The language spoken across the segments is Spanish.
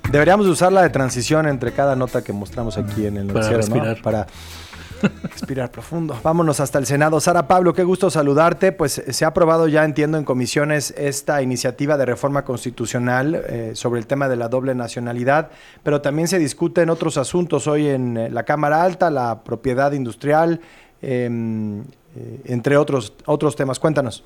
Deberíamos usar la de transición entre cada nota que mostramos aquí en el noticiero, respirar. ¿no? Para respirar profundo. Vámonos hasta el Senado. Sara Pablo, qué gusto saludarte. Pues se ha aprobado ya, entiendo, en comisiones esta iniciativa de reforma constitucional sobre el tema de la doble nacionalidad, pero también se discuten otros asuntos hoy en la Cámara Alta, la propiedad industrial, entre otros temas. Cuéntanos.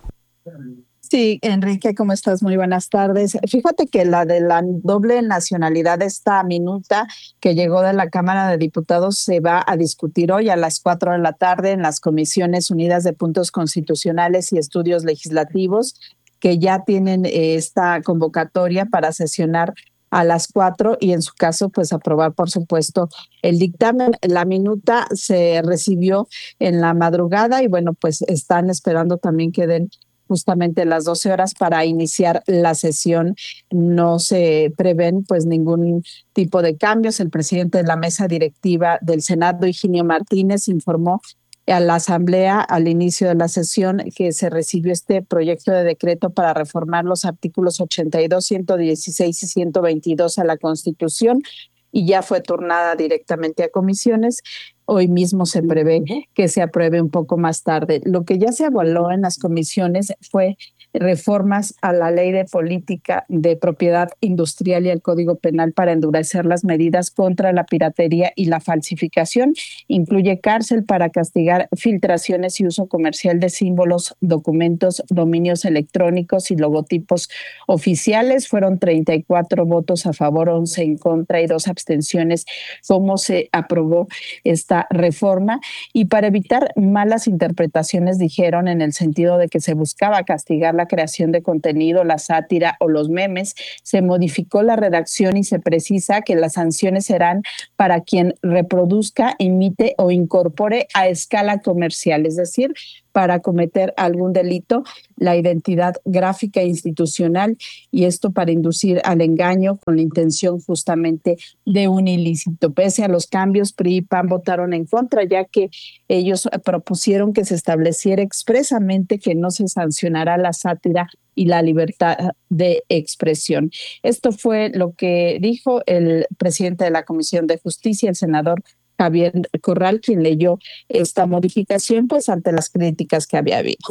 Sí, Enrique, ¿cómo estás? Muy buenas tardes. Fíjate que la de la doble nacionalidad, esta minuta que llegó de la Cámara de Diputados, se va a discutir hoy a las 4 de la tarde en las Comisiones Unidas de Puntos Constitucionales y Estudios Legislativos, que ya tienen esta convocatoria para sesionar a las 4 y en su caso, pues aprobar, por supuesto, el dictamen. La minuta se recibió en la madrugada y bueno, pues están esperando también que den justamente las 12 horas para iniciar la sesión. No se prevén pues ningún tipo de cambios. El presidente de la mesa directiva del Senado, Higinio Martínez, informó a la Asamblea al inicio de la sesión que se recibió este proyecto de decreto para reformar los artículos 82, 116 y 122 a la Constitución y ya fue turnada directamente a comisiones. Hoy mismo se prevé que se apruebe un poco más tarde. Lo que ya se avaló en las comisiones fue reformas a la Ley de Política de Propiedad Industrial y al Código Penal para endurecer las medidas contra la piratería y la falsificación. Incluye cárcel para castigar filtraciones y uso comercial de símbolos, documentos, dominios electrónicos y logotipos oficiales. Fueron 34 votos a favor, 11 en contra y 2 abstenciones. ¿Cómo se aprobó esta reforma? Y para evitar malas interpretaciones, dijeron, en el sentido de que se buscaba castigar la creación de contenido, la sátira o los memes, se modificó la redacción y se precisa que las sanciones serán para quien reproduzca, imite o incorpore a escala comercial, es decir, para cometer algún delito, la identidad gráfica e institucional, y esto para inducir al engaño con la intención justamente de un ilícito. Pese a los cambios, PRI y PAN votaron en contra, ya que ellos propusieron que se estableciera expresamente que no se sancionará la sátira y la libertad de expresión. Esto fue lo que dijo el presidente de la Comisión de Justicia, el senador Javier Corral, quien leyó esta modificación, pues ante las críticas que había habido.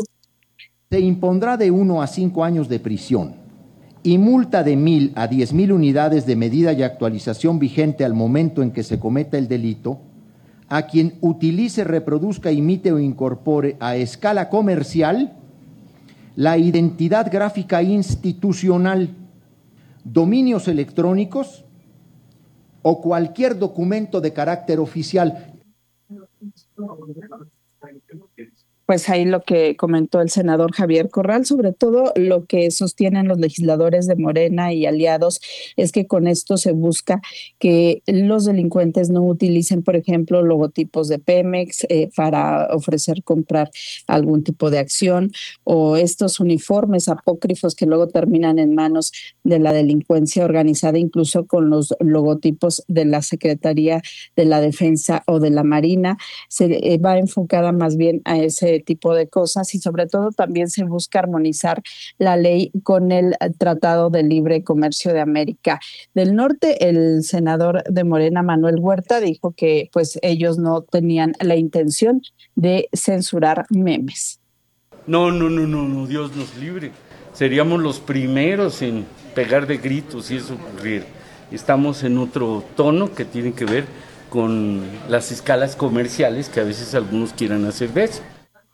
Se impondrá de 1 a 5 años de prisión y multa de 1,000 a 10,000 unidades de medida y actualización vigente al momento en que se cometa el delito a quien utilice, reproduzca, imite o incorpore a escala comercial la identidad gráfica institucional, dominios electrónicos o cualquier documento de carácter oficial. Pues ahí lo que comentó el senador Javier Corral. Sobre todo lo que sostienen los legisladores de Morena y aliados es que con esto se busca que los delincuentes no utilicen, por ejemplo, logotipos de Pemex para ofrecer comprar algún tipo de acción, o estos uniformes apócrifos que luego terminan en manos de la delincuencia organizada, incluso con los logotipos de la Secretaría de la Defensa o de la Marina. Se va enfocada más bien a ese tipo de cosas, y sobre todo también se busca armonizar la ley con el Tratado de Libre Comercio de América del Norte. El senador de Morena, Manuel Huerta, dijo que pues ellos no tenían la intención de censurar memes. No, Dios nos libre. Seríamos los primeros en pegar de gritos si eso ocurriera. Estamos en otro tono que tiene que ver con las escalas comerciales que a veces algunos quieran hacer de eso.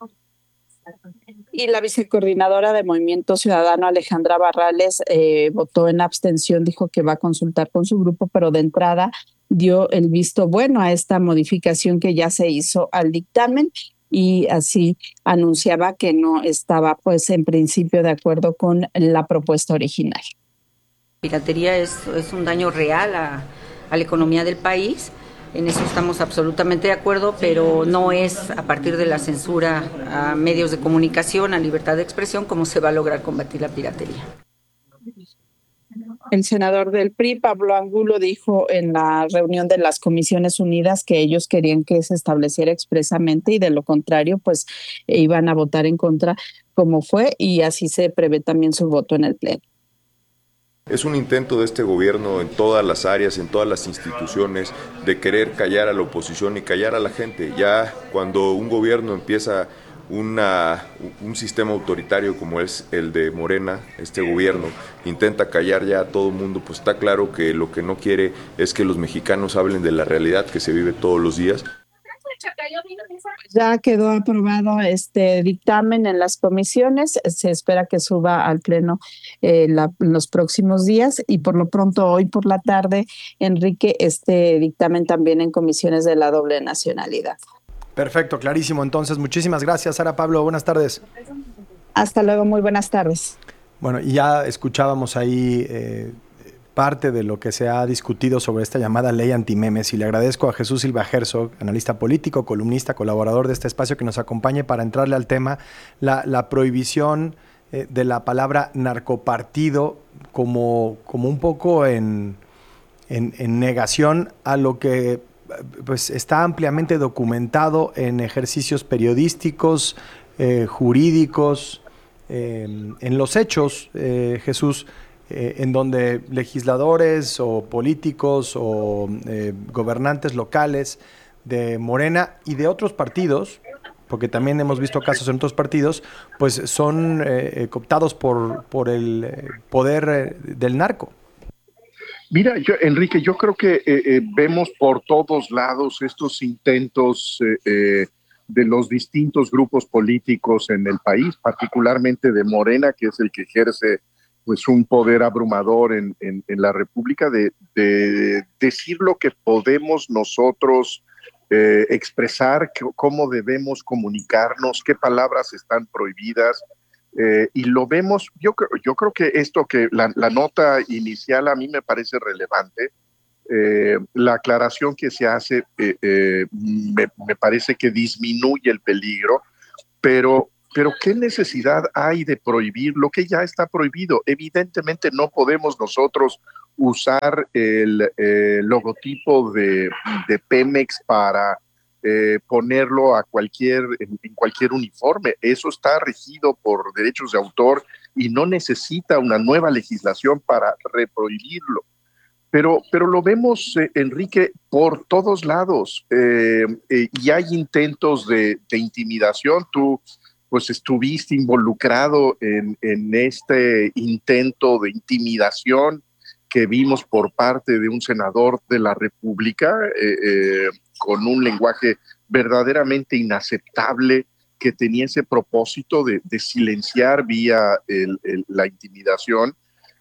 Y la vicecoordinadora de Movimiento Ciudadano, Alejandra Barrales, votó en abstención, dijo que va a consultar con su grupo, pero de entrada dio el visto bueno a esta modificación que ya se hizo al dictamen, y así anunciaba que no estaba, pues, en principio de acuerdo con la propuesta original. Piratería es un daño real a la economía del país. En eso estamos absolutamente de acuerdo, pero no es a partir de la censura a medios de comunicación, a libertad de expresión, como se va a lograr combatir la piratería. El senador del PRI, Pablo Angulo, dijo en la reunión de las Comisiones Unidas que ellos querían que se estableciera expresamente, y de lo contrario, pues iban a votar en contra, como fue, y así se prevé también su voto en el Pleno. Es un intento de este gobierno en todas las áreas, en todas las instituciones, de querer callar a la oposición y callar a la gente. Ya cuando un gobierno empieza un sistema autoritario como es el de Morena, este gobierno intenta callar ya a todo el mundo, pues está claro que lo que no quiere es que los mexicanos hablen de la realidad que se vive todos los días. Ya quedó aprobado este dictamen en las comisiones, se espera que suba al pleno en los próximos días y por lo pronto hoy por la tarde, Enrique, este dictamen también en comisiones de la doble nacionalidad. Perfecto, clarísimo. Entonces, muchísimas gracias, Sara Pablo. Buenas tardes. Hasta luego, muy buenas tardes. Bueno, y ya escuchábamos ahí parte de lo que se ha discutido sobre esta llamada ley antimemes y le agradezco a Jesús Silva Herzog, analista político, columnista, colaborador de este espacio, que nos acompañe para entrarle al tema, la prohibición de la palabra narcopartido como un poco en negación a lo que pues está ampliamente documentado en ejercicios periodísticos, jurídicos, en los hechos, Jesús, en donde legisladores o políticos o gobernantes locales de Morena y de otros partidos, porque también hemos visto casos en otros partidos, pues son cooptados por el poder del narco. Mira, Enrique, yo creo que vemos por todos lados estos intentos de los distintos grupos políticos en el país, particularmente de Morena, que es el que ejerce pues un poder abrumador en la República, de decir lo que podemos nosotros expresar, cómo debemos comunicarnos, qué palabras están prohibidas. Y lo vemos, yo creo que esto que la nota inicial a mí me parece relevante. La aclaración que se hace me parece que disminuye el peligro, pero ¿qué necesidad hay de prohibir lo que ya está prohibido? Evidentemente no podemos nosotros usar el logotipo de Pemex para ponerlo en cualquier uniforme. Eso está regido por derechos de autor y no necesita una nueva legislación para reprohibirlo. Pero lo vemos, Enrique, por todos lados y hay intentos de intimidación. Tú pues estuviste involucrado en este intento de intimidación que vimos por parte de un senador de la República con un lenguaje verdaderamente inaceptable que tenía ese propósito de silenciar vía la intimidación.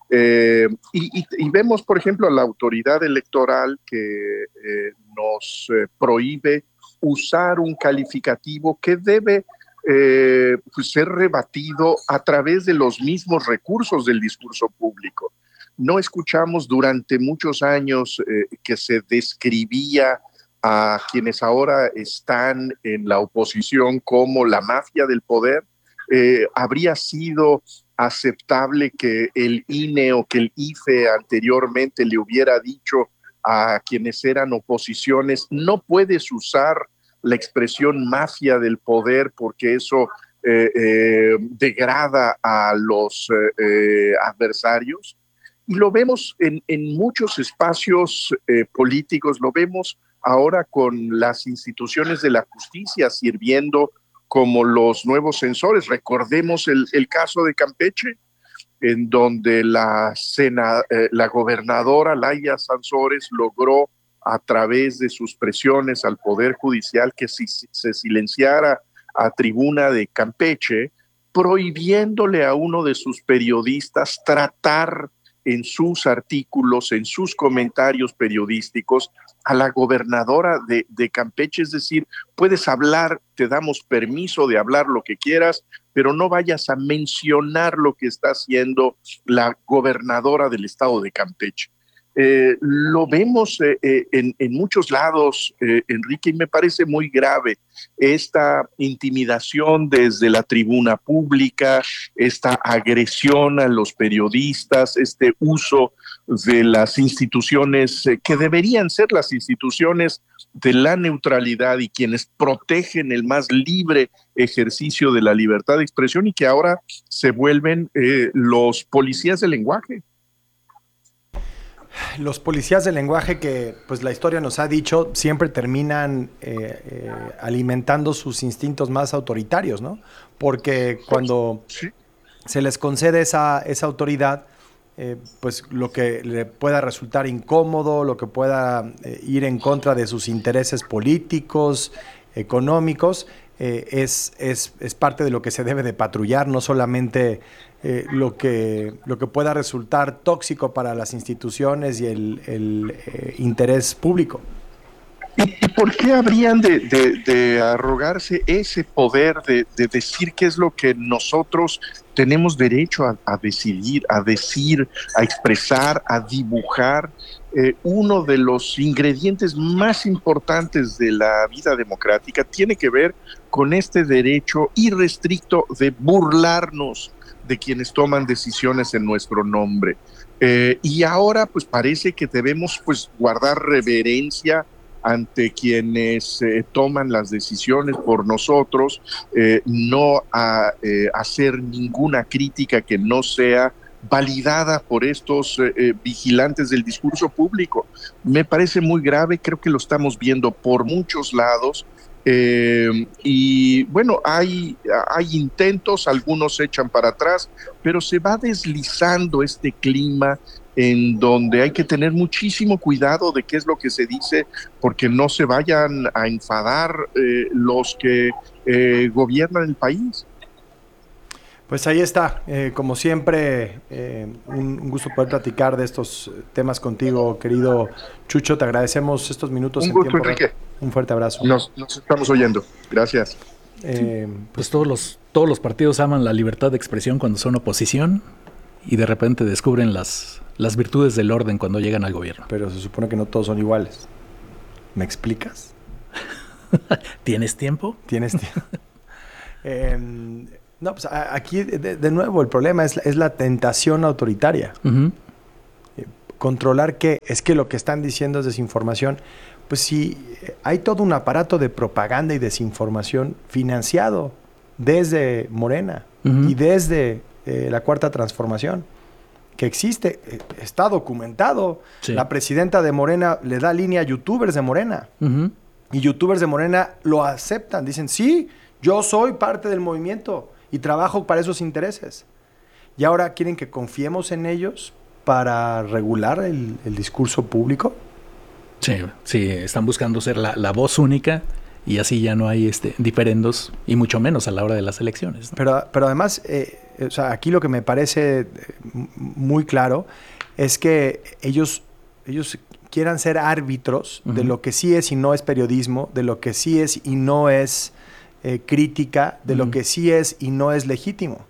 Y vemos, por ejemplo, a la autoridad electoral que nos prohíbe usar un calificativo que debe pues ser rebatido a través de los mismos recursos del discurso público. No escuchamos durante muchos años que se describía a quienes ahora están en la oposición como la mafia del poder. Habría sido aceptable que el INE o que el IFE anteriormente le hubiera dicho a quienes eran oposiciones: no puedes usar la expresión mafia del poder porque eso degrada a los adversarios. Y lo vemos en muchos espacios políticos, lo vemos ahora con las instituciones de la justicia sirviendo como los nuevos censores. Recordemos el caso de Campeche, en donde la gobernadora Laia Sansores logró, a través de sus presiones al Poder Judicial, que se silenciara a Tribuna de Campeche, prohibiéndole a uno de sus periodistas tratar en sus artículos, en sus comentarios periodísticos, a la gobernadora de Campeche. Es decir, puedes hablar, te damos permiso de hablar lo que quieras, pero no vayas a mencionar lo que está haciendo la gobernadora del estado de Campeche. Lo vemos en muchos lados, Enrique, y me parece muy grave esta intimidación desde la tribuna pública, esta agresión a los periodistas, este uso de las instituciones que deberían ser las instituciones de la neutralidad y quienes protegen el más libre ejercicio de la libertad de expresión, y que ahora se vuelven los policías del lenguaje. los policías del lenguaje que pues la historia nos ha dicho siempre terminan alimentando sus instintos más autoritarios, ¿no? Porque cuando se les concede esa autoridad, pues lo que le pueda resultar incómodo, lo que pueda ir en contra de sus intereses políticos, económicos, es parte de lo que se debe de patrullar, no solamente lo que pueda resultar tóxico para las instituciones y el interés público. ¿Y por qué habrían de arrogarse ese poder de decir qué es lo que nosotros tenemos derecho a decidir, a decir, a expresar, a dibujar? Uno de los ingredientes más importantes de la vida democrática tiene que ver con este derecho irrestricto de burlarnos de quienes toman decisiones en nuestro nombre. Y ahora pues parece que debemos pues guardar reverencia ante quienes toman las decisiones por nosotros, no hacer ninguna crítica que no sea validada por estos vigilantes del discurso público. Me parece muy grave, creo que lo estamos viendo por muchos lados. Y bueno, hay intentos, algunos se echan para atrás, pero se va deslizando este clima en donde hay que tener muchísimo cuidado de qué es lo que se dice, porque no se vayan a enfadar los que gobiernan el país. Pues ahí está, como siempre, un gusto poder platicar de estos temas contigo, querido Chucho. Te agradecemos estos minutos. Un gusto, Enrique. Un fuerte abrazo. Nos estamos oyendo. Gracias. Pues todos los partidos aman la libertad de expresión cuando son oposición y de repente descubren las virtudes del orden cuando llegan al gobierno. Pero se supone que no todos son iguales. ¿Me explicas? ¿Tienes tiempo? ¿Tienes tiempo? No, pues aquí de nuevo el problema es la tentación autoritaria. Uh-huh. Controlar qué, es que lo que están diciendo es desinformación. Pues sí, hay todo un aparato de propaganda y desinformación financiado desde Morena y desde la Cuarta Transformación, que existe, está documentado. Sí. La presidenta de Morena le da línea a youtubers de Morena. Y youtubers de Morena lo aceptan, dicen, sí, yo soy parte del movimiento y trabajo para esos intereses. Y ahora quieren que confiemos en ellos para regular el discurso público. Sí, están buscando ser la voz única y así ya no hay diferendos y mucho menos a la hora de las elecciones, ¿no? Pero además, o sea, aquí lo que me parece muy claro es que ellos quieran ser árbitros de lo que sí es y no es periodismo, de lo que sí es y no es crítica, de lo que sí es y no es legítimo.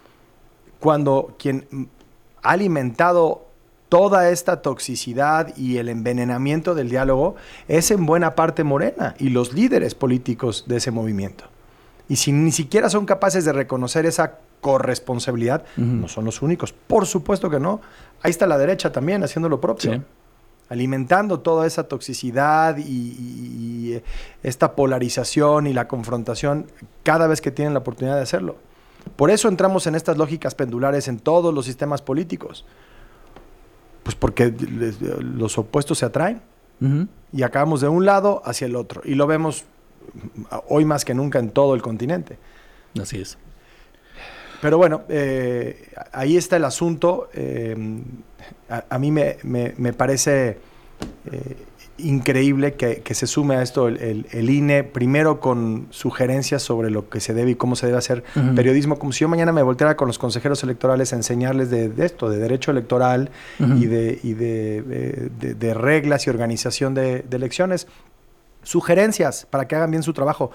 Cuando quien ha alimentado toda esta toxicidad y el envenenamiento del diálogo es en buena parte Morena y los líderes políticos de ese movimiento. Y si ni siquiera son capaces de reconocer esa corresponsabilidad, no son los únicos. Por supuesto que no. Ahí está la derecha también haciendo lo propio. Sí. Alimentando toda esa toxicidad y esta polarización y la confrontación cada vez que tienen la oportunidad de hacerlo. Por eso entramos en estas lógicas pendulares en todos los sistemas políticos. Pues porque los opuestos se atraen y acabamos de un lado hacia el otro. Y lo vemos hoy más que nunca en todo el continente. Así es. Pero bueno, ahí está el asunto. A mí me parece increíble que se sume a esto el INE, primero con sugerencias sobre lo que se debe y cómo se debe hacer periodismo, como si yo mañana me volteara con los consejeros electorales a enseñarles de esto, de derecho electoral y de reglas y organización de elecciones. Sugerencias para que hagan bien su trabajo.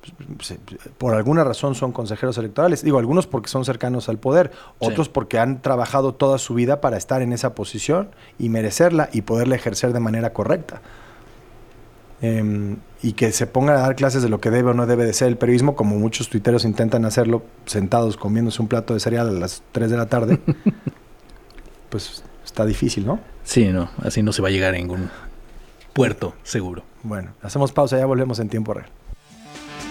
Por alguna razón son consejeros electorales. Digo, algunos porque son cercanos al poder, otros porque han trabajado toda su vida para estar en esa posición y merecerla y poderla ejercer de manera correcta. Y que se pongan a dar clases de lo que debe o no debe de ser el periodismo, como muchos tuiteros intentan hacerlo sentados comiéndose un plato de cereal a las 3 de la tarde. Pues está difícil, ¿no? Sí, no, así no se va a llegar a ningún puerto seguro. Bueno, hacemos pausa, ya volvemos en tiempo real.